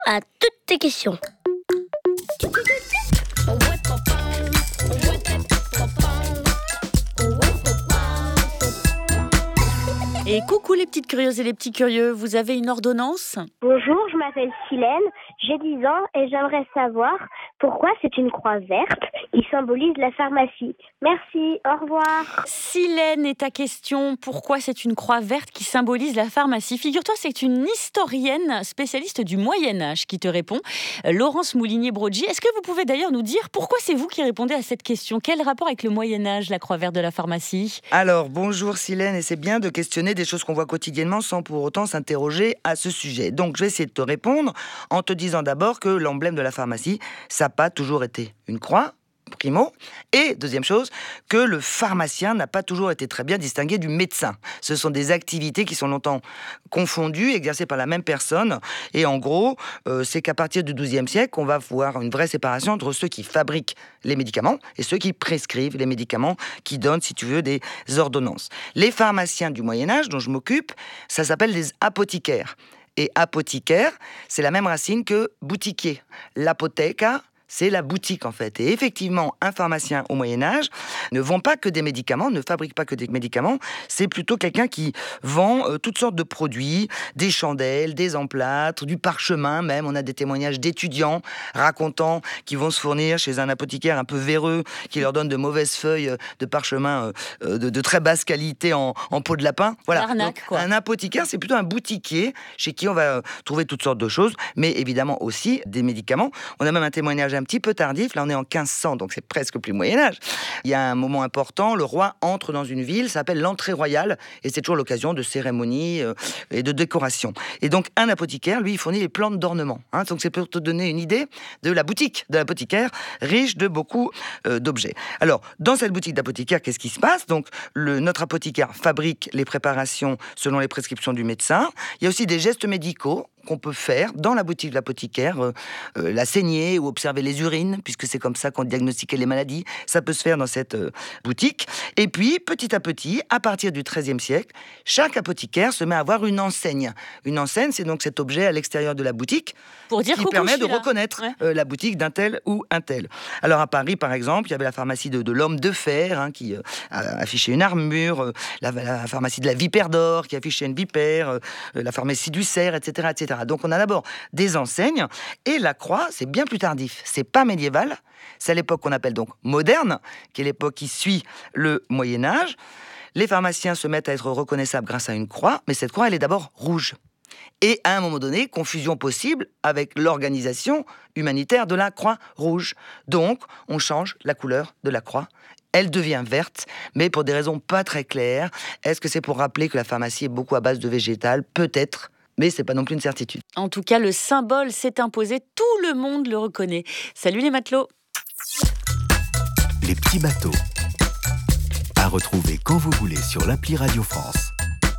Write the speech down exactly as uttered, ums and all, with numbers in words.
à toutes tes questions. Et coucou les petites curieuses et les petits curieux, vous avez une ordonnance ? Bonjour, je m'appelle Silène, j'ai dix ans et j'aimerais savoir pourquoi c'est une croix verte qui symbolise la pharmacie. Merci, au revoir. Silène, et ta question, pourquoi c'est une croix verte qui symbolise la pharmacie ? Figure-toi, c'est une historienne spécialiste du Moyen-Âge qui te répond, Laurence Moulinier-Brogy. Est-ce que vous pouvez d'ailleurs nous dire pourquoi c'est vous qui répondez à cette question ? Quel rapport avec le Moyen-Âge, la croix verte de la pharmacie ? Alors, bonjour Silène, et c'est bien de questionner des choses qu'on voit quotidiennement sans pour autant s'interroger à ce sujet. Donc, je vais essayer de te répondre en te disant d'abord que l'emblème de la pharmacie, ça n'a pas toujours été une croix, primo, et deuxième chose, que le pharmacien n'a pas toujours été très bien distingué du médecin. Ce sont des activités qui sont longtemps confondues, exercées par la même personne, et en gros, euh, c'est qu'à partir du douzième siècle, on va voir une vraie séparation entre ceux qui fabriquent les médicaments et ceux qui prescrivent les médicaments, qui donnent, si tu veux, des ordonnances. Les pharmaciens du Moyen-Âge, dont je m'occupe, ça s'appelle des apothicaires. Et apothicaire, c'est la même racine que boutiquier. L'apotheca, c'est la boutique en fait. Et effectivement, un pharmacien au Moyen-Âge ne vend pas que des médicaments, ne fabrique pas que des médicaments, c'est plutôt quelqu'un qui vend euh, toutes sortes de produits, des chandelles, des emplâtres, du parchemin même. On a des témoignages d'étudiants racontant qu'ils vont se fournir chez un apothicaire un peu véreux, qui leur donne de mauvaises feuilles de parchemin euh, de, de très basse qualité en, en peau de lapin. Voilà. L'arnaque, Donc, quoi. Un apothicaire, c'est plutôt un boutiquier chez qui on va euh, trouver toutes sortes de choses, mais évidemment aussi des médicaments. On a même un témoignage un petit peu tardif, là on est en quinze cents, donc c'est presque plus Moyen-Âge. Il y a un moment important, le roi entre dans une ville, ça s'appelle l'entrée royale, et c'est toujours l'occasion de cérémonies euh, et de décorations. Et donc un apothicaire, lui, il fournit les plantes d'ornement. Hein, donc c'est pour te donner une idée de la boutique de l'apothicaire, riche de beaucoup euh, d'objets. Alors, dans cette boutique d'apothicaire, qu'est-ce qui se passe ? Donc, le, notre apothicaire fabrique les préparations selon les prescriptions du médecin. Il y a aussi des gestes médicaux qu'on peut faire dans la boutique de l'apothicaire, euh, euh, la saigner ou observer les urines, puisque c'est comme ça qu'on diagnostiquait les maladies. Ça peut se faire dans cette euh, boutique. Et puis, petit à petit, à partir du treizième siècle, chaque apothicaire se met à avoir une enseigne. Une enseigne, c'est donc cet objet à l'extérieur de la boutique Pour dire qui coucou, permet je de suis là. reconnaître Ouais. euh, la boutique d'un tel ou un tel. Alors à Paris, par exemple, il y avait la pharmacie de, de l'Homme de Fer, hein, qui euh, affichait une armure, euh, la, la pharmacie de la Vipère d'Or, qui affichait une vipère, euh, la pharmacie du cerf, et cetera, et cetera. Donc on a d'abord des enseignes, et la croix, c'est bien plus tardif. C'est pas médiéval, c'est à l'époque qu'on appelle donc moderne, qui est l'époque qui suit le Moyen-Âge. Les pharmaciens se mettent à être reconnaissables grâce à une croix, mais cette croix, elle est d'abord rouge. Et à un moment donné, confusion possible avec l'organisation humanitaire de la Croix-Rouge. Donc, on change la couleur de la croix. Elle devient verte, mais pour des raisons pas très claires. Est-ce que c'est pour rappeler que la pharmacie est beaucoup à base de végétal ? Peut-être, mais c'est pas non plus une certitude. En tout cas, le symbole s'est imposé, tout le monde le reconnaît. Salut les matelots. Les petits bateaux. À retrouver quand vous voulez sur l'appli Radio France.